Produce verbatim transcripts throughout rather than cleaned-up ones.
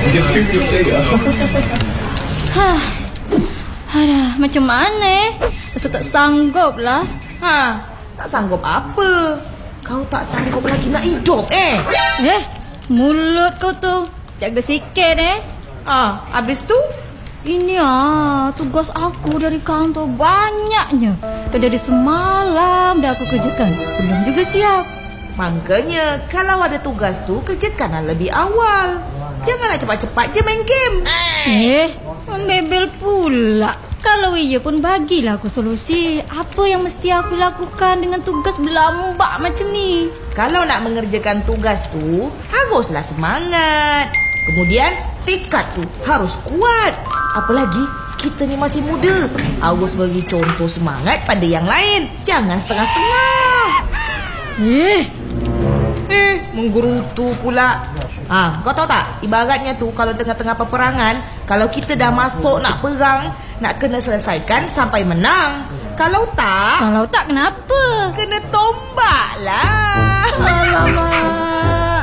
Hah. Alah, macam mana? Rasa tak sanggup lah. Ha, tak sanggup apa? Kau tak sanggup lagi nak hidup eh? Eh, mulut kau tu jaga sikit eh. Ah, habis tu? Ini ah, tugas aku dari kantor banyaknya. Dah dari semalam dah aku kerjakan. Belum juga siap. Makanya kalau ada tugas tu kerjakanlah lebih awal. Jangan nak cepat-cepat je main game. Eh, membebel pula. Kalau iya pun bagilah aku solusi. Apa yang mesti aku lakukan dengan tugas berlambak macam ni? Kalau nak mengerjakan tugas tu, haruslah semangat. Kemudian tekad tu harus kuat. Apalagi kita ni masih muda. Harus bagi contoh semangat pada yang lain. Jangan setengah-setengah. Eh, Eh, menggerutu pula. Ah, kau tahu tak? Ibaratnya tu kalau tengah-tengah peperangan, kalau kita dah masuk nak perang, nak kena selesaikan sampai menang. Kalau tak, kalau tak kenapa? kena tombak lah. Alamak.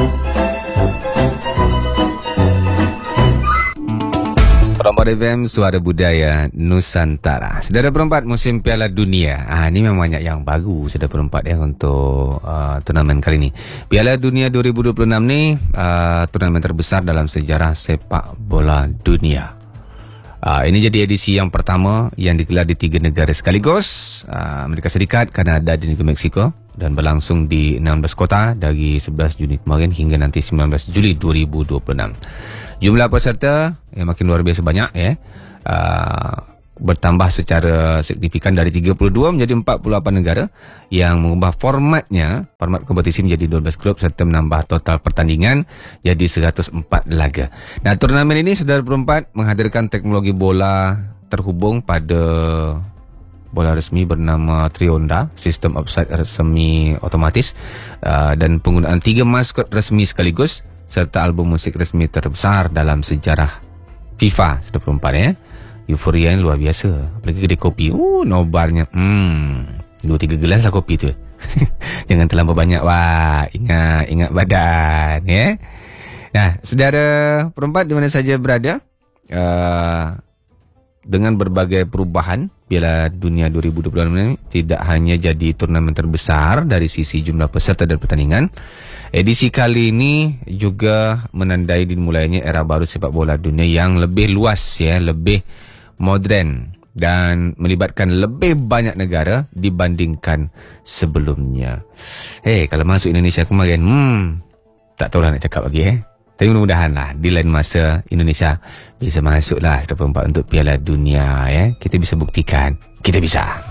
Perempat F M, Suara Budaya Nusantara. Saudara perempat, musim Piala Dunia. Ah, ini memang banyak yang baru, saudara perempat ya, untuk uh, turnamen kali ini. Piala Dunia dua ribu dua puluh enam ni uh, turnamen terbesar dalam sejarah sepak bola dunia. Uh, ini jadi edisi yang pertama yang digelar di tiga negara sekaligus. Uh, Amerika Serikat, Kanada dan juga Meksiko, dan berlangsung di enam belas kota dari sebelas Juni kemarin hingga nanti sembilan belas Juli dua ribu dua puluh enam. Jumlah peserta yang makin luar biasa banyak ya. Uh, bertambah secara signifikan dari tiga puluh dua menjadi empat puluh lapan negara, yang mengubah formatnya, format kompetisi menjadi dua belas grup serta menambah total pertandingan jadi seratus empat laga. Nah, turnamen ini saudara perempat menghadirkan teknologi bola terhubung pada bola resmi bernama Trionda, sistem offside resmi otomatis, uh, dan penggunaan tiga maskot resmi sekaligus, serta album musik resmi terbesar dalam sejarah FIFA sudah perempat ya. Euforia yang luar biasa. Apalagi kedai kopi, uh, nobarnya hmm, dua tiga gelas lah kopi tu. Jangan terlampau banyak, wah. Ingat, ingat badan ya. Nah, saudara perempat di mana saja berada, uh, dengan berbagai perubahan, Piala Dunia dua ribu dua puluh enam ini tidak hanya jadi turnamen terbesar dari sisi jumlah peserta dan pertandingan. Edisi kali ini juga menandai dimulainya era baru sepak bola dunia yang lebih luas ya, lebih moden dan melibatkan lebih banyak negara dibandingkan sebelumnya. Eh, hey, kalau masuk Indonesia kemarin, hmm, tak tahu lah nak cakap lagi eh. Tapi mudah-mudahan lah di lain masa Indonesia bisa masuk lah setelah perempat untuk Piala Dunia ya. Kita bisa buktikan kita bisa.